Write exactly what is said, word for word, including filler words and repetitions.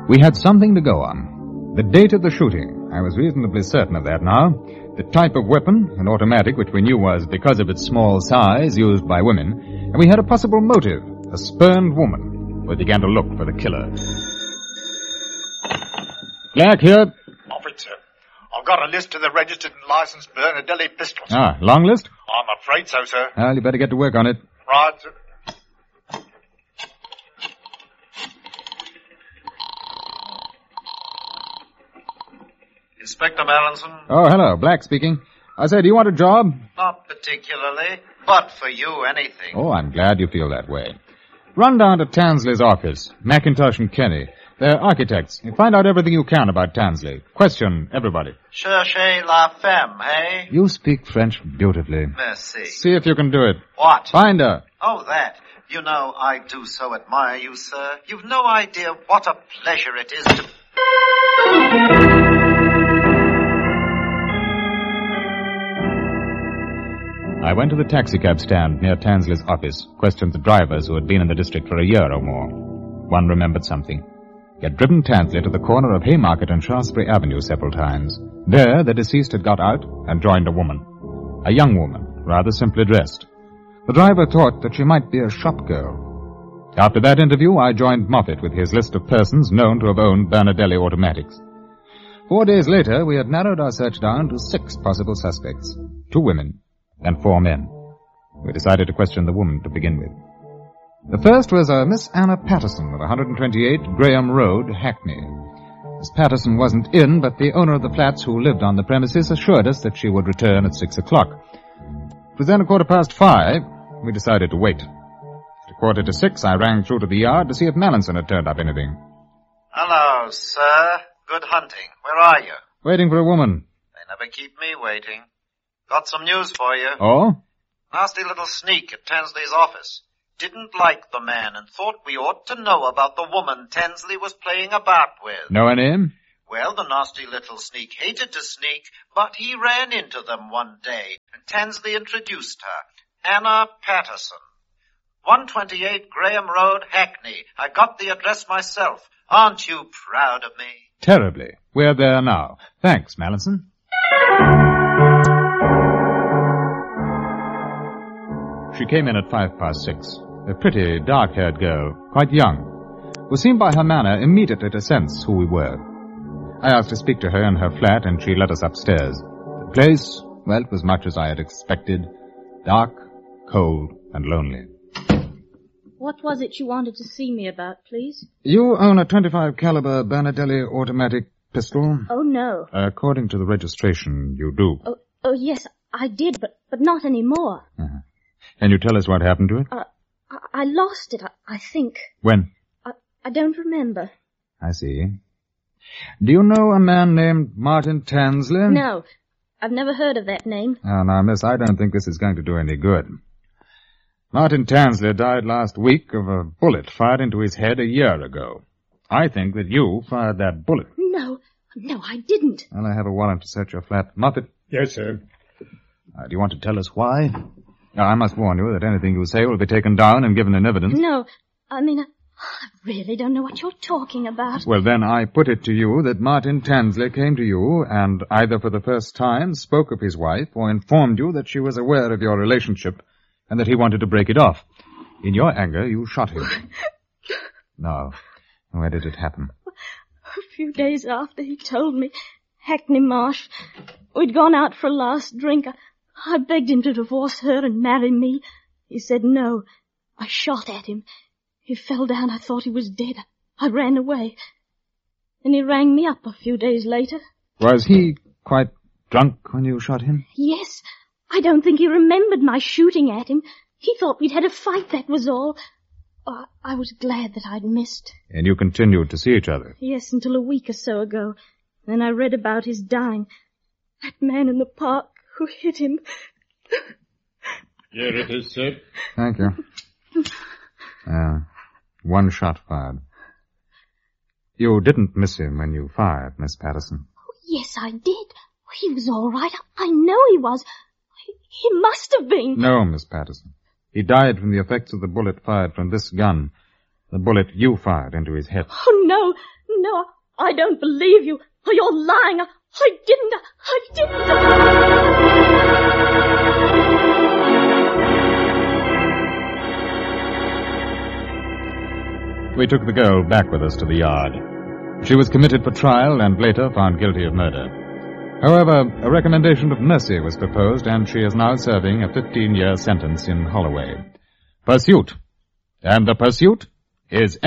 We had something to go on. The date of the shooting. I was reasonably certain of that now. The type of weapon, an automatic, which we knew was, because of its small size, used by women. And we had a possible motive, a spurned woman. We began to look for the killer. Black here. Officer, I've got a list of the registered and licensed Bernadelli pistols. Ah, long list? I'm afraid so, sir. Well, you better get to work on it. Right, sir. Inspector Mallinson? Oh, hello. Black speaking. I said, do you want a job? Not particularly, but for you, anything. Oh, I'm glad you feel that way. Run down to Tansley's office, McIntosh and Kenny. They're architects. Find out everything you can about Tansley. Question everybody. Cherchez la femme, eh? You speak French beautifully. Merci. See if you can do it. What? Find her. Oh, that. You know, I do so admire you, sir. You've no idea what a pleasure it is to... I went to the taxicab stand near Tansley's office, questioned the drivers who had been in the district for a year or more. One remembered something. He had driven Tansley to the corner of Haymarket and Shaftesbury Avenue several times. There, the deceased had got out and joined a woman. A young woman, rather simply dressed. The driver thought that she might be a shop girl. After that interview, I joined Moffat with his list of persons known to have owned Bernadelli automatics. Four days later, we had narrowed our search down to six possible suspects. Two women and four men. We decided to question the woman to begin with. The first was a Miss Anna Patterson of one twenty-eight Graham Road, Hackney. Miss Patterson wasn't in, but the owner of the flats who lived on the premises assured us that she would return at six o'clock. It was then a quarter past five. We decided to wait. At a quarter to six, I rang through to the yard to see if Mallinson had turned up anything. Hello, sir. Good hunting. Where are you? Waiting for a woman. They never keep me waiting. Got some news for you. Oh? Nasty little sneak at Tansley's office. Didn't like the man and thought we ought to know about the woman Tansley was playing about with. Know her name? Well, the nasty little sneak hated to sneak, but he ran into them one day, and Tansley introduced her. Anna Patterson. one twenty-eight Graham Road, Hackney. I got the address myself. Aren't you proud of me? Terribly. We're there now. Thanks, Mallinson. She came in at five past six. A pretty, dark-haired girl, quite young, was seen by her manner immediately to sense who we were. I asked to speak to her in her flat, and she led us upstairs. The place, well, it was much as I had expected. Dark, cold, and lonely. What was it you wanted to see me about, please? You own a twenty-five caliber Bernadelli automatic pistol? Oh, no. According to the registration, you do. Oh, oh yes, I did, but, but not anymore. Uh-huh. Can you tell us what happened to it? Uh, I, I lost it, I, I think. When? I, I don't remember. I see. Do you know a man named Martin Tansley? No, I've never heard of that name. Oh, now, miss, I don't think this is going to do any good. Martin Tansley died last week of a bullet fired into his head a year ago. I think that you fired that bullet. No, no, I didn't. Well, I have a warrant to search your flat. Moffat? Yes, sir. Uh, do you want to tell us why? Now, I must warn you that anything you say will be taken down and given in evidence. No, I mean, I, I really don't know what you're talking about. Well, then I put it to you that Martin Tansley came to you and either for the first time spoke of his wife or informed you that she was aware of your relationship and that he wanted to break it off. In your anger, you shot him. No. Where did it happen? A few days after he told me, Hackney Marsh, we'd gone out for a last drink. I, I begged him to divorce her and marry me. He said no. I shot at him. He fell down. I thought he was dead. I ran away. And he rang me up a few days later. Was he quite drunk when you shot him? Yes. I don't think he remembered my shooting at him. He thought we'd had a fight, that was all. Oh, I was glad that I'd missed. And you continued to see each other? Yes, until a week or so ago. Then I read about his dying. That man in the park who hit him. Here it is, sir. Thank you. Uh, one shot fired. You didn't miss him when you fired, Miss Patterson. Oh, yes, I did. He was all right. I know he was. He, he must have been. No, Miss Patterson. He died from the effects of the bullet fired from this gun. The The bullet you fired into his head. Oh, no, no, I don't believe you. Oh, you're lying. I didn't, I didn't. We took the girl back with us to the yard. She was committed for trial and later found guilty of murder. However, a recommendation of mercy was proposed, and she is now serving a fifteen-year sentence in Holloway. Pursuit. And the pursuit is